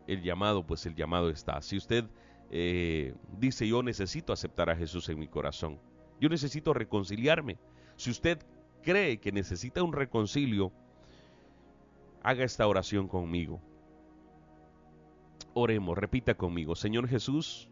el llamado, pues el llamado está. Si usted dice, yo necesito aceptar a Jesús en mi corazón, yo necesito reconciliarme. Si usted cree que necesita un reconcilio, haga esta oración conmigo. Oremos, repita conmigo. Señor Jesús,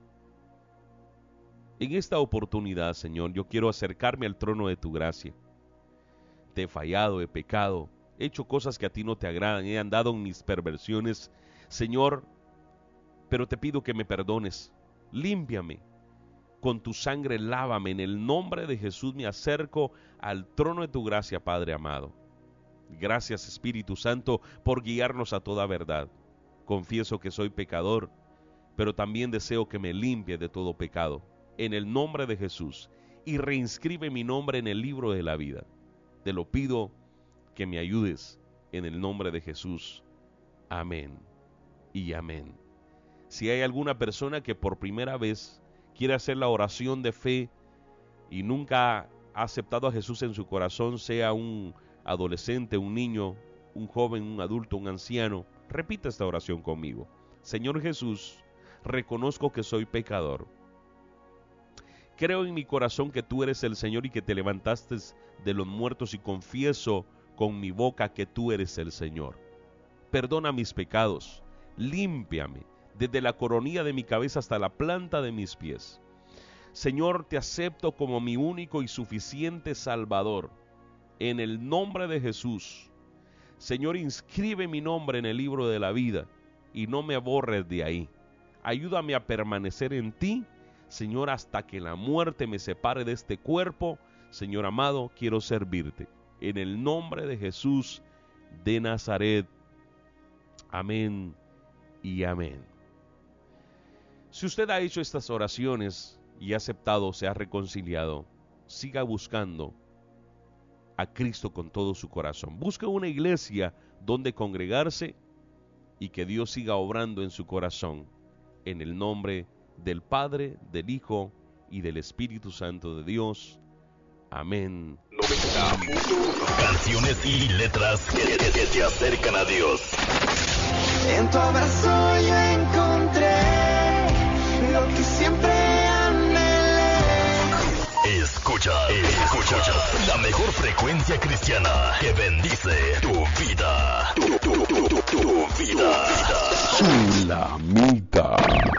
en esta oportunidad, Señor, yo quiero acercarme al trono de tu gracia. Te he fallado, he pecado, he hecho cosas que a ti no te agradan, he andado en mis perversiones, Señor, pero te pido que me perdones. Límpiame, con tu sangre lávame. En el nombre de Jesús me acerco al trono de tu gracia, Padre amado. Gracias, Espíritu Santo, por guiarnos a toda verdad. Confieso que soy pecador, pero también deseo que me limpie de todo pecado. En el nombre de Jesús, y reinscribe mi nombre en el libro de la vida. Te lo pido que me ayudes en el nombre de Jesús. Amén y amén. Si hay alguna persona que por primera vez quiere hacer la oración de fe y nunca ha aceptado a Jesús en su corazón, sea un adolescente, un niño, un joven, un adulto, un anciano, repita esta oración conmigo. Señor Jesús, reconozco que soy pecador. Creo en mi corazón que tú eres el Señor y que te levantaste de los muertos, y confieso con mi boca que tú eres el Señor. Perdona mis pecados, límpiame desde la coronilla de mi cabeza hasta la planta de mis pies. Señor, te acepto como mi único y suficiente Salvador. En el nombre de Jesús, Señor, inscribe mi nombre en el libro de la vida y no me borres de ahí. Ayúdame a permanecer en ti, Señor, hasta que la muerte me separe de este cuerpo. Señor amado, quiero servirte. En el nombre de Jesús de Nazaret. Amén y amén. Si usted ha hecho estas oraciones y ha aceptado, se ha reconciliado, siga buscando a Cristo con todo su corazón. Busque una iglesia donde congregarse y que Dios siga obrando en su corazón. En el nombre del Padre, del Hijo y del Espíritu Santo de Dios. Amén. 90.1 Canciones y letras que te acercan a Dios. En tu abrazo yo encontré lo que siempre anhelé. Escucha la mejor frecuencia cristiana que bendice tu vida. Tu vida. Chulamita.